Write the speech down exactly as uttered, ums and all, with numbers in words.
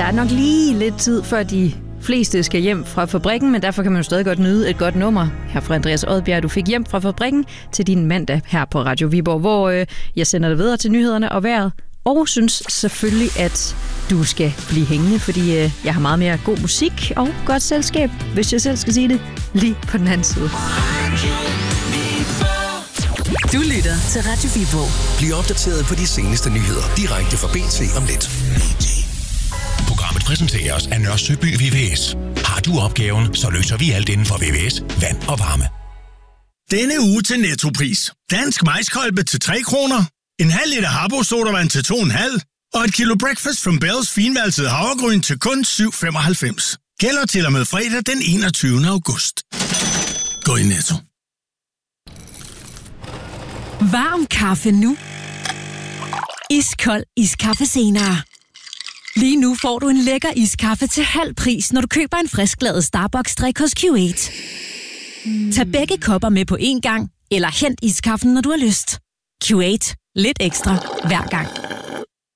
Der er nok lige lidt tid, før de fleste skal hjem fra fabrikken, men derfor kan man jo stadig godt nyde et godt nummer. Her fra Andreas Odbjerg, du fik hjem fra fabrikken til din mandag her på Radio Viborg, hvor øh, jeg sender dig videre til nyhederne og vejret. Og synes selvfølgelig, at du skal blive hængende, fordi øh, jeg har meget mere god musik og godt selskab, hvis jeg selv skal sige det, lige på den anden side. Du lytter til Radio Viborg. Bliv opdateret på de seneste nyheder direkte fra B T om lidt. Programmet præsenteres af Nørre Søby V V S. Har du opgaven, så løser vi alt inden for V V S, vand og varme. Denne uge til Nettopris. Dansk majskolbe til tre kroner. En halv liter Habbo sodavand til to komma fem. Og et kilo Breakfast from Bells finvalset havregryn til kun syv femoghalvfems. Gælder til og med fredag den enogtyvende august. Gå i Netto. Varm kaffe nu. Iskold iskaffe senere. Lige nu får du en lækker iskaffe til halv pris, når du køber en frisklavet Starbucks-drik hos Q otte. Mm. Tag begge kopper med på én gang, eller hent iskaffen, når du har lyst. Q otte. Lidt ekstra hver gang.